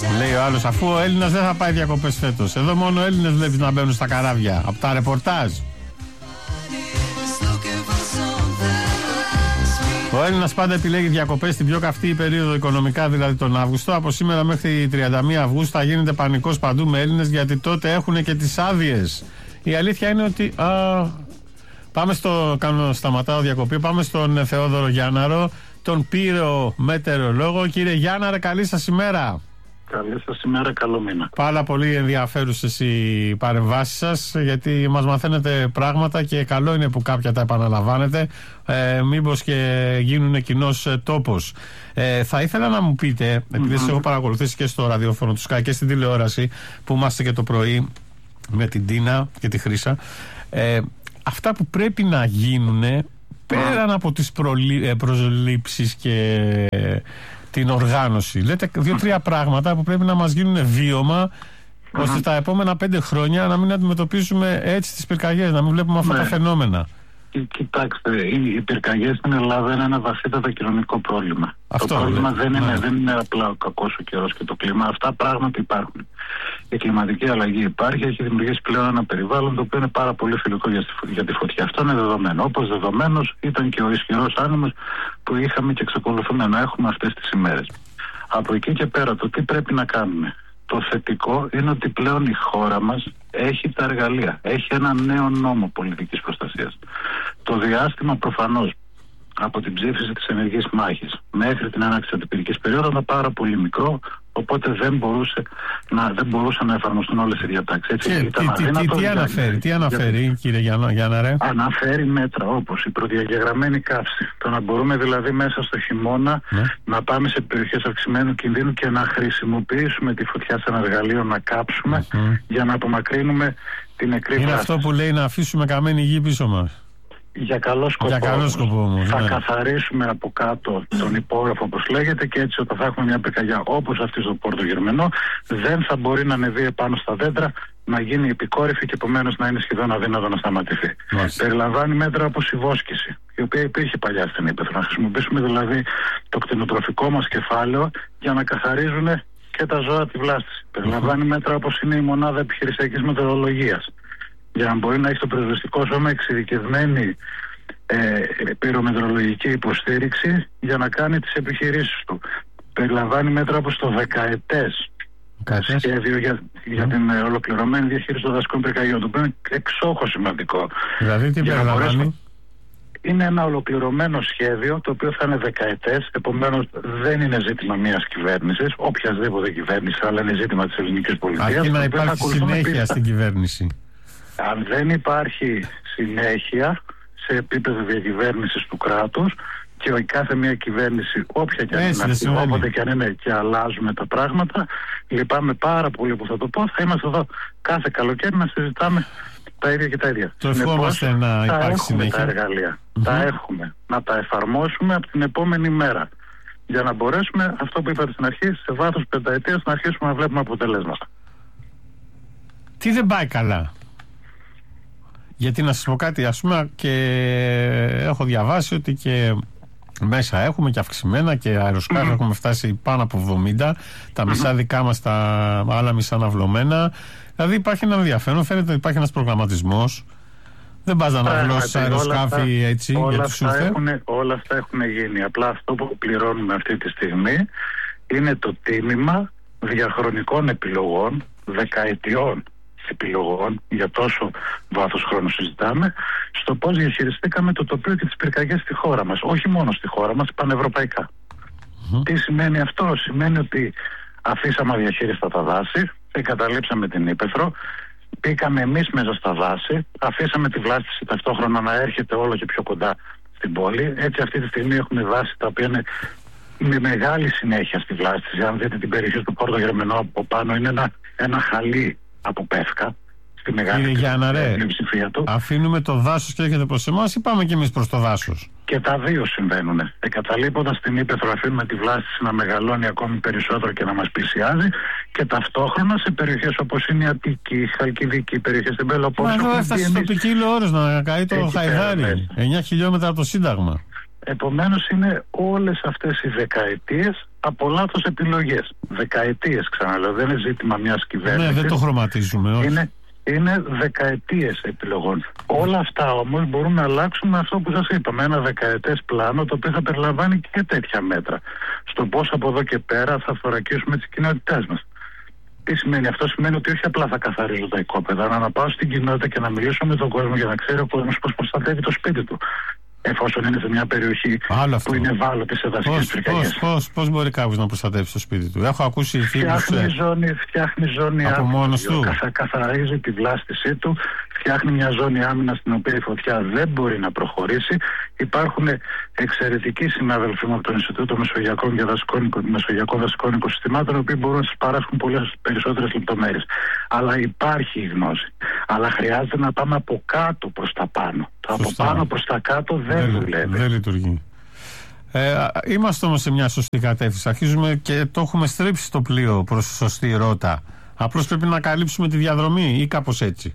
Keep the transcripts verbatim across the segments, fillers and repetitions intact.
Λέει ο άλλος, αφού ο Έλληνας δεν θα πάει διακοπές φέτος. Εδώ μόνο Έλληνες βλέπεις να μπαίνουν στα καράβια. Από τα ρεπορτάζ. Ο Έλληνας πάντα επιλέγει διακοπές στην πιο καυτή περίοδο οικονομικά, δηλαδή τον Αύγουστο. Από σήμερα μέχρι τριάντα μία Αυγούστου θα γίνεται πανικός παντού με Έλληνες, γιατί τότε έχουν και τις άδειες. Η αλήθεια είναι ότι. Α, πάμε στο. Κάνω, σταματάω διακοπή. Πάμε στον Θεόδωρο Γιάνναρο, τον πύρο μετεωρολόγο. Κύριε Γιάνναρε, καλή σας ημέρα. Καλή σας ημέρα, καλό μήνα. Πάρα πολύ ενδιαφέρουσες οι παρεμβάσεις σας, γιατί μας μαθαίνετε πράγματα και καλό είναι που κάποια τα επαναλαμβάνετε, ε, μήπως και γίνουν κοινός τόπος. Ε, θα ήθελα να μου πείτε, επειδή mm-hmm. έχω παρακολουθήσει και στο ραδιόφωνο του Sky και στην τηλεόραση που είμαστε και το πρωί με την Τίνα και τη Χρύσα, ε, αυτά που πρέπει να γίνουν πέραν από τις προλή, προσλήψεις και την οργάνωση. Λέτε δύο-τρία πράγματα που πρέπει να μας γίνουν βίωμα, ώστε τα επόμενα πέντε χρόνια να μην αντιμετωπίσουμε έτσι τις πυρκαγιές, να μην βλέπουμε αυτά τα φαινόμενα. Κοιτάξτε, οι πυρκαγιές στην Ελλάδα είναι ένα βαθύτατο κοινωνικό πρόβλημα. Αυτό το πρόβλημα δεν είναι, δεν είναι απλά ο κακός ο καιρός και το κλίμα. Αυτά πράγματα υπάρχουν. Η κλιματική αλλαγή υπάρχει, έχει δημιουργήσει πλέον ένα περιβάλλον το οποίο είναι πάρα πολύ φιλικό για, για τη φωτιά. Αυτό είναι δεδομένο. Όπως δεδομένος ήταν και ο ισχυρός άνεμος που είχαμε και εξακολουθούμε να έχουμε αυτές τις ημέρες. Από εκεί και πέρα, το τι πρέπει να κάνουμε. Το θετικό είναι ότι πλέον η χώρα μας έχει τα εργαλεία. Έχει ένα νέο νόμο πολιτικής προστασίας. Το διάστημα προφανώς από την ψήφιση της ενεργής μάχης μέχρι την έναρξη της αντιπυρικής περίοδου ήταν πάρα πολύ μικρό, οπότε δεν, μπορούσε να, δεν μπορούσαν να εφαρμοστούν όλες οι διατάξεις. Έτσι, τι, τι, τι, τι, τι αναφέρει, τι αναφέρει για, κύριε Γιάνναρε? Αναφέρει μέτρα όπως η προδιαγεγραμμένη καύση. Το να μπορούμε δηλαδή μέσα στο χειμώνα ναι. να πάμε σε περιοχές αυξημένου κινδύνου και να χρησιμοποιήσουμε τη φωτιά σαν εργαλείο να κάψουμε mm-hmm. για να απομακρύνουμε την νεκρή Είναι βράση. Αυτό που λέει να αφήσουμε καμένη γη πίσω μας. Για καλό σκοπό, Για καλό σκοπό όμως, θα ναι. καθαρίσουμε από κάτω τον υπόγραφο όπως λέγεται, και έτσι όταν θα έχουμε μια πυρκαγιά όπως αυτή στο Πόρτο Γερμενό δεν θα μπορεί να ανεβεί επάνω στα δέντρα, να γίνει επικόρυφη και επομένως να είναι σχεδόν αδύνατο να σταματηθεί. Μάλιστα. Περιλαμβάνει μέτρα όπως η βόσκηση, η οποία υπήρχε παλιά στην Ήπεθρο. Να χρησιμοποιήσουμε δηλαδή το κτηνοτροφικό μας κεφάλαιο για να καθαρίζουν και τα ζώα τη βλάστηση. Mm-hmm. Περιλαμβάνει μέτρα όπως είναι η μονάδα επιχειρησιακής μετεωρολογίας, για να μπορεί να έχει το πυροσβεστικό σώμα εξειδικευμένη ε, πυρομετρολογική υποστήριξη για να κάνει τις επιχειρήσεις του. Περιλαμβάνει μέτρα όπως το δεκαετές σχέδιο για, mm. για την ε, ολοκληρωμένη διαχείριση των δασικών πυρκαγιών, το οποίο είναι εξόχως σημαντικό. Δηλαδή τι περιλαμβάνει? Είναι ένα ολοκληρωμένο σχέδιο το οποίο θα είναι δεκαετές, επομένως δεν είναι ζήτημα μιας κυβέρνησης, οποιασδήποτε κυβέρνηση, αλλά είναι ζήτημα της ελληνικής πολιτείας. Αρκεί να υπάρχει συνέχεια πίστα. Στην κυβέρνηση. Αν δεν υπάρχει συνέχεια σε επίπεδο διακυβέρνησης του κράτους και η κάθε μια κυβέρνηση, όποια και αν είναι αυτή, όποτε και αν είναι, και αλλάζουμε τα πράγματα, λυπάμαι πάρα πολύ που θα το πω, θα είμαστε εδώ κάθε καλοκαίρι να συζητάμε τα ίδια και τα ίδια. Το ευχόμαστε να υπάρχει συνέχεια. Τα εργαλεία, mm-hmm. τα έχουμε, να τα εφαρμόσουμε από την επόμενη μέρα, για να μπορέσουμε, αυτό που είπατε στην αρχή, σε βάθος πενταετίας να αρχίσουμε να βλέπουμε αποτελέσματα. Τι δεν πάει καλά? Γιατί να σας πω κάτι, ας πούμε, και έχω διαβάσει ότι και μέσα έχουμε και αυξημένα και αεροσκάφη, mm-hmm. έχουμε φτάσει πάνω από εβδομήντα, τα μισά δικά μας, τα άλλα μισά αναβλωμένα. Δηλαδή υπάρχει ένα ενδιαφέρον, φαίνεται ότι υπάρχει ένας προγραμματισμός. Δεν πας να αναβλώσεις αεροσκάφη έτσι όλα για τους αυτά έχουν, όλα αυτά έχουν γίνει. Απλά αυτό που πληρώνουμε αυτή τη στιγμή είναι το τίμημα διαχρονικών επιλογών, δεκαετιών επιλογών, για τόσο βάθος χρόνου συζητάμε, στο πώς διαχειριστήκαμε το τοπίο και τις πυρκαγιές στη χώρα μας. Όχι μόνο στη χώρα μας, πανευρωπαϊκά. Mm-hmm. Τι σημαίνει αυτό? Σημαίνει ότι αφήσαμε αδιαχείριστα τα δάση, εγκαταλείψαμε την Ήπεθρο, μπήκαμε εμείς μέσα στα δάση, αφήσαμε τη βλάστηση ταυτόχρονα να έρχεται όλο και πιο κοντά στην πόλη. Έτσι αυτή τη στιγμή έχουμε δάση τα οποία είναι με μεγάλη συνέχεια στη βλάστηση. Αν δείτε την περιοχή του Πόρτο Γερμενό από πάνω, είναι ένα, ένα χαλί από πεύκα στη μεγάλη πλειοψηφία του. Αφήνουμε το δάσος και έρχεται προς εμάς ή πάμε κι εμείς προς το δάσος? Και τα δύο συμβαίνουν. Εγκαταλείποντας την Ήπεθρο, αφήνουμε τη βλάστηση να μεγαλώνει ακόμη περισσότερο και να μας πλησιάζει, και ταυτόχρονα σε περιοχές όπως είναι η Αττική, η Χαλκιδική, περιοχές στην Πελοπόννησο. Μα εδώ έφτασε στο ποικίλο όρος να καεί το Χαϊδάρι, εννιά χιλιόμετρα από το Σύνταγμα. Επομένως είναι όλες αυτές οι δεκαετίες από λάθος επιλογές. Δεκαετίες, ξαναλέω, δεν είναι ζήτημα μιας κυβέρνησης. Ναι, δεν το χρωματίζουμε, όχι. Είναι, είναι δεκαετίες επιλογών. Όλα αυτά όμως μπορούν να αλλάξουν με αυτό που σας είπα, με ένα δεκαετές πλάνο, το οποίο θα περιλαμβάνει και τέτοια μέτρα. Στο πώς από εδώ και πέρα θα θωρακίσουμε τις κοινότητές μας. Τι σημαίνει αυτό? Σημαίνει ότι όχι απλά θα καθαρίζω τα οικόπεδα, αλλά να πάω στην κοινότητα και να μιλήσω με τον κόσμο για να ξέρει ο κόσμος πώς προστατεύει το σπίτι του. Εφόσον είναι σε μια περιοχή που είναι ευάλωτη σε δασικές πυρκαγιές. Πώς, πώς μπορεί κάποιος να προστατεύσει το σπίτι του? Έχω ακούσει φίλους. Φτιάχνει ζώνη, φτιάχνει ζώνη από άμυνας, μόνος του. Καθα, καθαρίζει τη βλάστησή του, φτιάχνει μια ζώνη άμυνας στην οποία η φωτιά δεν μπορεί να προχωρήσει. Υπάρχουν εξαιρετικοί συνάδελφοι από το Ινστιτούτο Μεσογειακών και Δασικών, Μεσογειακών Δασικών Οικοσυστημάτων, οι οποίοι μπορούν να σας παράσχουν πολλές περισσότερες λεπτομέρειες. Αλλά υπάρχει η γνώση. Αλλά χρειάζεται να πάμε από κάτω προς τα πάνω. Το από πάνω προς τα κάτω δεν, δεν δουλεύει. Δεν λειτουργεί. Ε, είμαστε όμως σε μια σωστή κατεύθυνση. Αρχίζουμε και το έχουμε στρίψει το πλοίο προς τη σωστή ρότα. Απλώς πρέπει να καλύψουμε τη διαδρομή ή κάπως έτσι.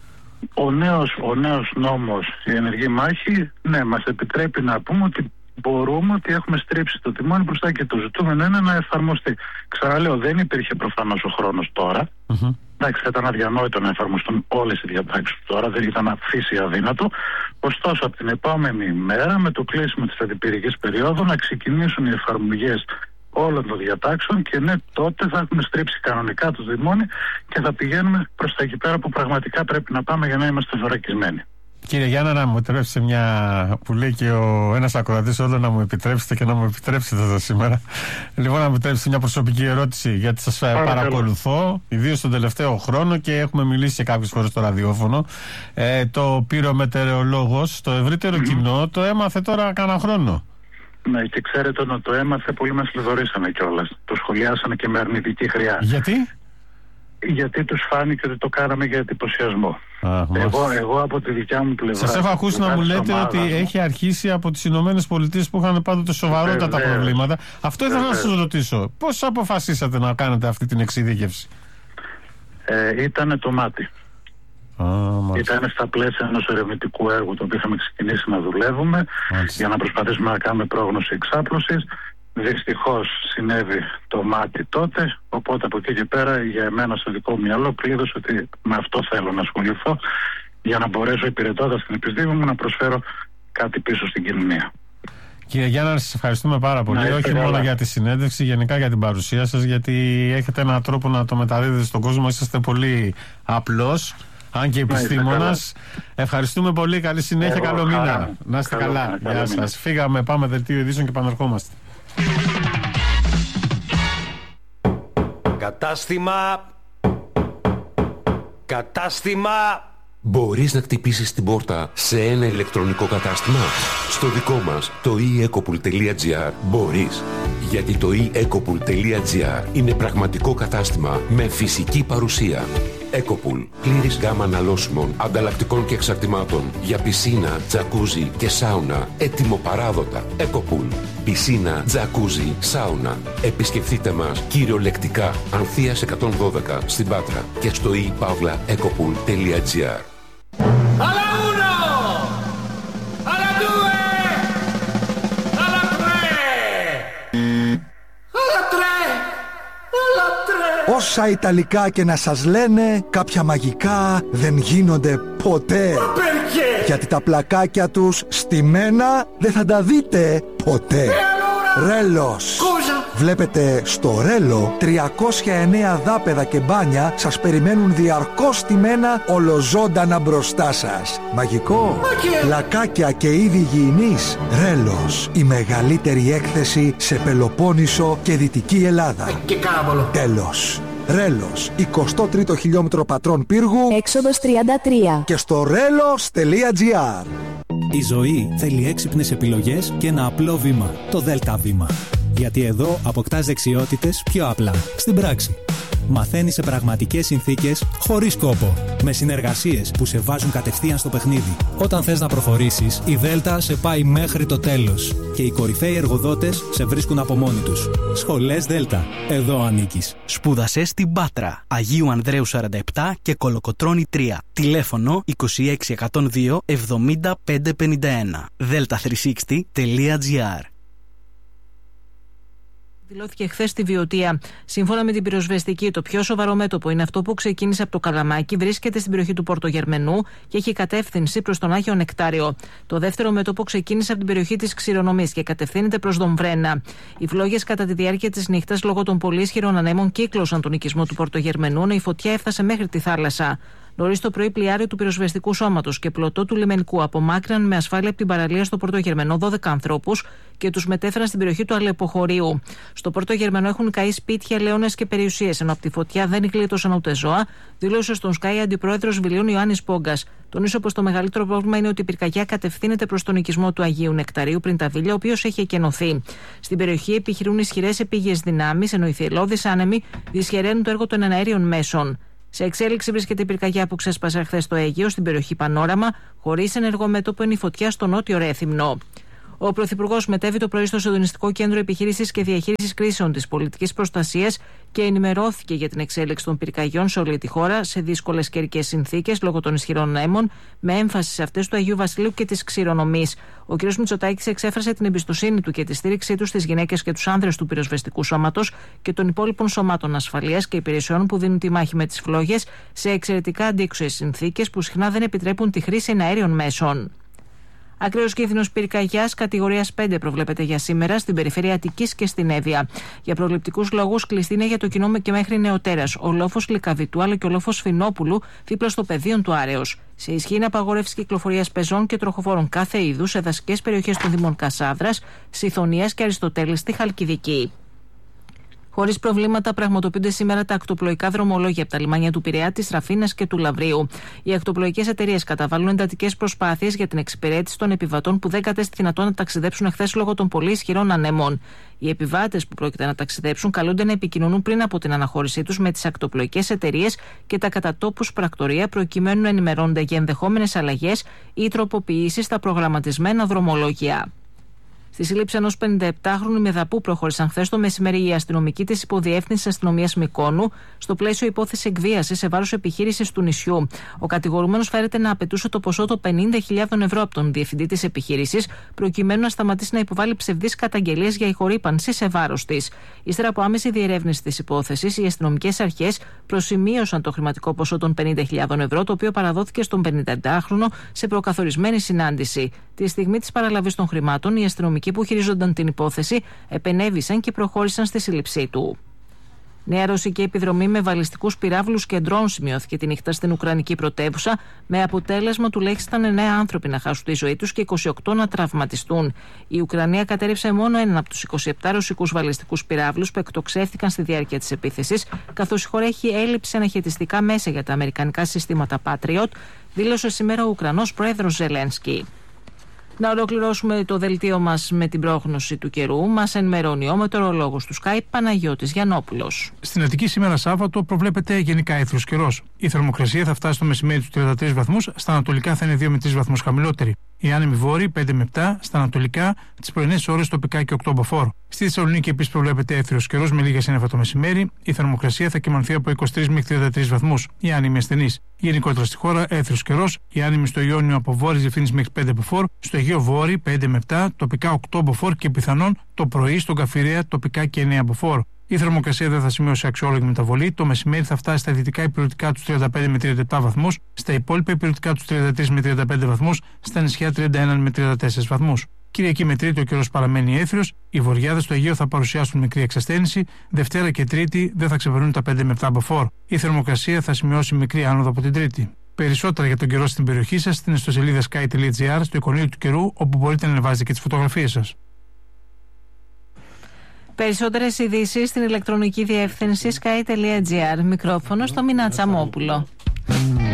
Ο νέος, ο νέος νόμος, η ενεργή μάχη, ναι, μας επιτρέπει να πούμε ότι μπορούμε, ότι έχουμε στρίψει το τιμόνι μπροστά και το ζητούμενο είναι να εφαρμοστεί. Ξαναλέω, δεν υπήρχε προφανώς ο χρόνος τώρα. Mm-hmm. Εντάξει, θα ήταν αδιανόητο να εφαρμοστούν όλες οι διατάξεις τώρα, δεν ήταν αφήσει αδύνατο. Ωστόσο, από την επόμενη μέρα, με το κλείσιμο της αντιπυρικής περίοδου, να ξεκινήσουν οι εφαρμογές όλων των διατάξεων και ναι, τότε θα έχουμε στρίψει κανονικά το τιμόνι και θα πηγαίνουμε προς τα εκεί πέρα που πραγματικά πρέπει να πάμε για να είμαστε θωρακισμένοι. Κύριε Γιάννα, να μου επιτρέψετε μια που λέει και ο ένας ακροατής, όλο να μου επιτρέψετε και να μου επιτρέψετε εδώ σήμερα. Λοιπόν, να μου επιτρέψετε μια προσωπική ερώτηση, γιατί σας Άρα, παρακολουθώ, ιδίως τον τελευταίο χρόνο και έχουμε μιλήσει και κάποιες φορές στο ραδιόφωνο. Ε, το πυρομετεωρολόγος, το ευρύτερο mm-hmm. κοινό, το έμαθε τώρα κάνα χρόνο. Ναι, και ξέρετε ότι το έμαθε, πολλοί μας λιδωρήσανε κιόλας. Το σχολιάσανε και με αρνητική χρειά. Γιατί? Γιατί τους φάνηκε ότι το κάναμε για εντυπωσιασμό. Α, εγώ, εγώ από τη δικιά μου πλευρά. Σας έχω ακούσει να μου λέτε ομάδα, ότι έχει αρχίσει από τις Ηνωμένες Πολιτείες που είχαν πάντοτε σοβαρότατα τα προβλήματα. Αυτό ήθελα να σας ρωτήσω. Πώς αποφασίσατε να κάνετε αυτή την εξειδίκευση? Ε, ήτανε το μάτι. Ah, Ήταν στα πλαίσια ενός ερευνητικού έργου το οποίο είχαμε ξεκινήσει να δουλεύουμε μάλιστα. για να προσπαθήσουμε να κάνουμε πρόγνωση εξάπλωσης. Δυστυχώς συνέβη το μάτι τότε, οπότε από εκεί και πέρα για εμένα στο δικό μου μυαλό κλείδωσε ότι με αυτό θέλω να ασχοληθώ για να μπορέσω, υπηρετώντας την επιστήμη μου, να προσφέρω κάτι πίσω στην κοινωνία. Κύριε Γιάννα, σας ευχαριστούμε πάρα πολύ. Να, όχι μόνο για τη συνέντευξη, γενικά για την παρουσία σας, γιατί έχετε έναν τρόπο να το μεταδίδετε στον κόσμο. Είσαστε πολύ απλός, αν και επιστήμονας. Ευχαριστούμε πολύ. Καλή συνέχεια, Εγώ, καλό μήνα. Χαρά. Να είστε καλό, καλά. Γεια σας. Μήνα. Φύγαμε, πάμε δελτίο ειδήσεων και επανερχόμαστε. Κατάστημα. Κατάστημα. Μπορείς να χτυπήσεις την πόρτα σε ένα ηλεκτρονικό κατάστημα? Στο δικό μας, το e ecopool τελεία gr, μπορείς. Γιατί το e ecopool τελεία gr είναι πραγματικό κατάστημα με φυσική παρουσία. Ecopool, πλήρης γάμα αναλώσιμων, ανταλλακτικών και εξαρτημάτων για πισίνα, τζακούζι και σάουνα, έτοιμο παράδοτα. Ecopool, πισίνα, τζακούζι, σάουνα. Επισκεφτείτε μας κυριολεκτικά Ανθείας εκατόν δώδεκα στην Πάτρα και στο e pavla ecopool τελεία gr. Alla uno! Alla due! Alla tre! Alla tre! Alla tre! Όσα Ιταλικά και να σας λένε, κάποια μαγικά δεν γίνονται ποτέ. Perché? Γιατί τα πλακάκια τους στημένα δεν θα τα δείτε ποτέ. Ρέλος. Βλέπετε, στο Ρέλο τριακόσια εννέα δάπεδα και μπάνια σας περιμένουν διαρκώς στημένα ολοζώντανα μπροστά σας. Μαγικό. Πλακάκια και είδη υγιεινής. Ρέλος, η μεγαλύτερη έκθεση σε Πελοπόννησο και Δυτική Ελλάδα. Και κάβολο. Τέλος. Ρέλος, εικοστό τρίτο χιλιόμετρο πατρών πύργου, έξοδος τριάντα τρία. Και στο ρέλος τελεία gr. Η ζωή θέλει έξυπνες επιλογές και ένα απλό βήμα, το ΔΕΛΤΑ βήμα. Γιατί εδώ αποκτάς δεξιότητες πιο απλά, στην πράξη. Μαθαίνεις σε πραγματικές συνθήκες, χωρίς κόπο. Με συνεργασίες που σε βάζουν κατευθείαν στο παιχνίδι. Όταν θες να προχωρήσεις, η Δέλτα σε πάει μέχρι το τέλος. Και οι κορυφαίοι εργοδότες σε βρίσκουν από μόνοι τους. Σχολές Δέλτα. Εδώ ανήκεις. Σπούδασε στην Πάτρα, Αγίου Ανδρέου σαράντα επτά και Κολοκοτρώνη τρία. Τηλέφωνο είκοσι έξι εκατόν δύο εβδομήντα πέντε πενήντα ένα. δέλτα τριακόσια εξήντα τελεία τζι άρ. Δηλώθηκε χθες στη Βιωτία. Σύμφωνα με την πυροσβεστική, το πιο σοβαρό μέτωπο είναι αυτό που ξεκίνησε από το Καλαμάκι, βρίσκεται στην περιοχή του Πορτογερμενού και έχει κατεύθυνση προς τον Άγιο Νεκτάριο. Το δεύτερο μέτωπο ξεκίνησε από την περιοχή της Ξηρονομής και κατευθύνεται προς Δομβρένα. Οι φλόγες κατά τη διάρκεια της νύχτας, λόγω των πολύ ισχυρών ανέμων, κύκλωσαν τον οικισμό του Πορτογερμενού, ενώ η φωτιά έφτασε μέχρι τη θάλασσα. Νωρίς το πρωί, πλοιάριο του πυροσβεστικού σώματος και πλωτό του λιμενικού απομάκρυναν με ασφάλεια από την παραλία στο Πορτογερμενό δώδεκα ανθρώπους και τους μετέφεραν στην περιοχή του Αλεποχωρίου. Στο Πορτογερμενό έχουν καεί σπίτια, λέονες και περιουσίες, ενώ από τη φωτιά δεν γλίτωσαν ούτε ζώα, δήλωσε στον Sky αντιπρόεδρος Βιλίων Ιωάννης Πόγκας. Τονίσω πως το μεγαλύτερο πρόβλημα είναι ότι η πυρκαγιά κατευθύνεται προς τον οικισμό του Αγίου Νεκταρίου πριν τα Βίλια, ο οποίος έχει εκενωθεί. Στην περιοχή επιχειρούν ισχυρές επίγειες δυνάμεις, ενώ οι θελώδεις άνεμοι δυσχεραίνουν το έργο των εναέριων μέσων. Σε εξέλιξη βρίσκεται η πυρκαγιά που ξέσπασε χθες στο Αίγυο, στην περιοχή Πανόραμα, χωρίς ενεργό μέτωπο, είναι η φωτιά στο νότιο Ρέθυμνο. Ο Πρωθυπουργός μετέβη το πρωί στο Συντονιστικό Κέντρο Επιχείρησης και Διαχείρισης Κρίσεων της Πολιτικής Προστασίας και ενημερώθηκε για την εξέλιξη των πυρκαγιών σε όλη τη χώρα σε δύσκολες καιρικές συνθήκες λόγω των ισχυρών ανέμων, με έμφαση σε αυτές του Αγίου Βασιλείου και της Ξηρονομής. Ο κ. Μητσοτάκης εξέφρασε την εμπιστοσύνη του και τη στήριξή του στις γυναίκες και τους άνδρες του πυροσβεστικού σώματος και των υπόλοιπων σωμάτων ασφαλείας και υπηρεσιών που δίνουν τη μάχη με τις φλόγες σε εξαιρετικά αντίξωες συνθήκες που συχνά δεν επιτρέπουν τη χρήση εναέριων μέσων. Ακραίος κίνδυνος πυρκαγιάς κατηγορίας πέντε προβλέπεται για σήμερα στην περιφέρεια Αττικής και στην Εύβοια. Για προληπτικούς λόγους κλειστή είναι για το κοινό και μέχρι νεοτέρας ο λόφος Λυκαβητού αλλά και ο λόφος Φινόπουλου δίπλα στο πεδίο του Άρεως. Σε ισχύ είναι απαγόρευση κυκλοφορίας πεζών και τροχοφόρων κάθε είδους σε δασικές περιοχές των Δήμων Κασάβρας, Σιθωνίας και Αριστοτέλης στη Χαλκιδική. Χωρίς προβλήματα πραγματοποιούνται σήμερα τα ακτοπλοϊκά δρομολόγια από τα λιμάνια του Πειραιά, της Ραφίνας και του Λαβρίου. Οι ακτοπλοϊκές εταιρείες καταβάλουν εντατικές προσπάθειες για την εξυπηρέτηση των επιβατών που δεν κατέστη δυνατόν να ταξιδέψουν εχθές λόγω των πολύ ισχυρών ανέμων. Οι επιβάτες που πρόκειται να ταξιδέψουν καλούνται να επικοινωνούν πριν από την αναχώρησή τους με τις ακτοπλοϊκές εταιρείες και τα κατατόπους πρακτορεία προκειμένου να ενημερώνονται για ενδεχόμενες αλλαγές ή τροποποιήσεις στα προγραμματισμένα δρομολόγια. Στη σύλληψη ενός πενηνταεπτάχρονου Μεδαπού προχώρησαν χθες το μεσημέρι οι αστυνομικοί της Υποδιεύθυνσης Αστυνομίας Μυκόνου στο πλαίσιο υπόθεση εκβίασης σε βάρος επιχείρησης του νησιού. Ο κατηγορούμενος φέρεται να απαιτούσε το ποσό των πενήντα χιλιάδων ευρώ από τον διευθυντή της επιχείρησης, προκειμένου να σταματήσει να υποβάλει ψευδείς καταγγελίες για ηχορύπανση σε βάρος της. Ύστερα από άμεση διερεύνηση της υπόθεσης, οι αστυνομικές αρχές προσημείωσαν το χρηματικό ποσό των πενήντα χιλιάδων ευρώ, το οποίο παραδόθηκε στον πενηνταεπτάχρονο σε προκαθορισμένη συνάντηση. Τη στιγμή της παραλαβής των χρημάτων, οι αστυνομικοί που χειρίζονταν την υπόθεση επενέβησαν και προχώρησαν στη σύλληψή του. Νέα ρωσική επιδρομή με βαλιστικούς πυράβλους και ντρόν σημειώθηκε τη νύχτα στην Ουκρανική πρωτεύουσα, με αποτέλεσμα τουλάχιστον εννέα άνθρωποι να χάσουν τη ζωή τους και είκοσι οκτώ να τραυματιστούν. Η Ουκρανία κατέρριψε μόνο έναν από τους είκοσι επτά ρωσικούς βαλιστικούς πυράβλους που εκτοξεύτηκαν στη διάρκεια της επίθεσης, καθώς η χώρα έχει έλλειψη αναχαιτιστικά μέσα για τα αμερικανικά συστήματα Patriot, δήλωσε σήμερα ο Ουκρανός πρόεδρος Ζελένσκι. Να ολοκληρώσουμε το δελτίο μας με την πρόγνωση του καιρού. Μας ενημερώνει ο μετεωρολόγος του Sky Παναγιώτης Γιαννόπουλος. Στην Αττική σήμερα Σάββατο προβλέπεται γενικά έθριος καιρός. Η θερμοκρασία θα φτάσει στο μεσημέρι τους τριάντα τρεις βαθμούς, στα ανατολικά θα είναι δύο με τρεις βαθμούς χαμηλότερη. Οι άνεμοι βόρειοι πέντε με επτά, στα ανατολικά τις πρωινές ώρες τοπικά και οκτώ μποφόρ. Στη Θεσσαλονίκη επίσης προβλέπεται έθριος καιρός με λίγα σύννεφα το μεσημέρι. Η θερμοκρασία θα κυμανθεί από είκοσι τρεις μέχρι τριάντα τρεις βαθμούς. Οι άνεμοι ασθενείς. Γενικότερα στη χώρα έθριος καιρός. Οι άνεμοι στο Ιόνιο από βόρειες διευθύνσεις μέχρι πέντε μποφόρ. Στο Αιγαίο βόρειοι πέντε με επτά, τοπικά οκτώ μποφόρ και πιθανόν το πρωί στον Καφιρέα τοπικά και εννέα μποφόρ. Η θερμοκρασία δεν θα σημειώσει αξιόλογη μεταβολή. Το μεσημέρι θα φτάσει στα δυτικά υπηρετικά τους τριάντα πέντε με τριάντα επτά βαθμούς, στα υπόλοιπα υπηρετικά τους τριάντα τρεις με τριάντα πέντε βαθμούς, στα νησιά τριάντα ένα με τριάντα τέσσερις βαθμούς. Κυριακή με Τρίτη ο καιρός παραμένει έθριος, οι βορειάδες στο Αιγαίο θα παρουσιάσουν μικρή εξασθένηση, Δευτέρα και Τρίτη δεν θα ξεπερνούν τα πέντε με επτά μποφόρ. Η θερμοκρασία θα σημειώσει μικρή άνοδο από την Τρίτη. Περισσότερα για τον καιρό στην περιοχή σας στην ιστοσελίδα sky τελεία gr, στο εικονίδιο του καιρού, όπου μπορείτε να ανεβάζετε και τις φωτογραφίες σας. Περισσότερες ειδήσεις στην ηλεκτρονική διεύθυνση sky τελεία gr. Μικρόφωνο στο Μινά Τσαμόπουλο.